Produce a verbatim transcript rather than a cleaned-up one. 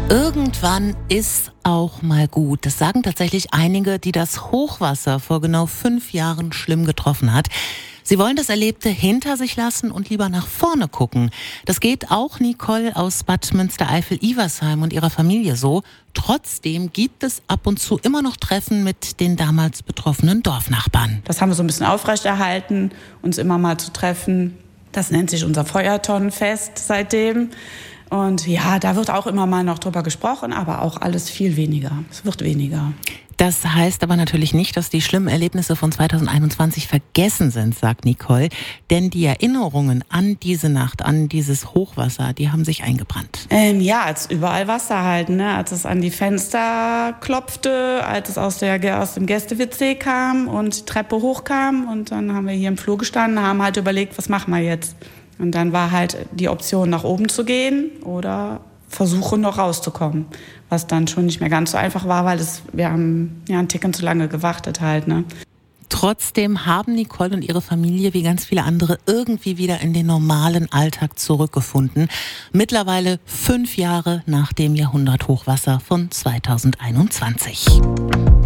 Irgendwann ist auch mal gut. Das sagen tatsächlich einige, die das Hochwasser vor genau fünf Jahren schlimm getroffen hat. Sie wollen das Erlebte hinter sich lassen und lieber nach vorne gucken. Das geht auch Nicole aus Bad Münstereifel-Iversheim und ihrer Familie so. Trotzdem gibt es ab und zu immer noch Treffen mit den damals betroffenen Dorfnachbarn. Das haben wir so ein bisschen aufrechterhalten, uns immer mal zu treffen. Das nennt sich unser Feuertonnenfest seitdem. Und ja, da wird auch immer mal noch drüber gesprochen, aber auch alles viel weniger. Es wird weniger. Das heißt aber natürlich nicht, dass die schlimmen Erlebnisse von zweitausendeinundzwanzig vergessen sind, sagt Nicole. Denn die Erinnerungen an diese Nacht, an dieses Hochwasser, die haben sich eingebrannt. Ähm, ja, als überall Wasser halt, ne? Als es an die Fenster klopfte, als es aus, der, aus dem Gäste-W C kam und die Treppe hochkam. Und dann haben wir hier im Flur gestanden, haben halt überlegt, was machen wir jetzt? Und dann war halt die Option, nach oben zu gehen oder versuchen, noch rauszukommen. Was dann schon nicht mehr ganz so einfach war, weil es, wir haben ja einen Ticken zu lange gewartet halt, ne? Trotzdem haben Nicole und ihre Familie wie ganz viele andere irgendwie wieder in den normalen Alltag zurückgefunden. Mittlerweile fünf Jahre nach dem Jahrhunderthochwasser von zweitausendeinundzwanzig.